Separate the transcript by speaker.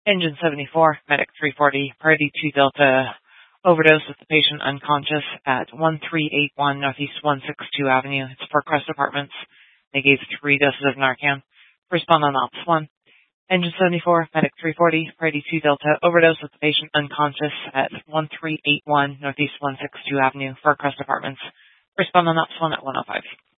Speaker 1: Engine 74, Medic 340, Priority 2 Delta, overdose with the patient unconscious at 1381 Northeast 162 Avenue. It's for Crest Apartments. They gave 3 doses of Narcan. Respond on Ops 1. Engine 74, Medic 340, Priority 2 Delta, overdose with the patient unconscious at 1381 Northeast 162 Avenue for Crest Apartments. Respond on Ops 1 at 105.